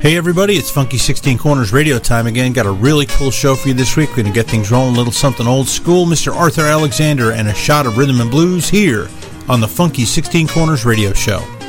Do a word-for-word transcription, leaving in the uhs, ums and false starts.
Hey everybody, it's Funky sixteen Corners radio time again. Got a really cool show for you this week. We're going to get things rolling, a little something old school. Mister Arthur Alexander and a shot of rhythm and blues here on the Funky sixteen Corners radio show.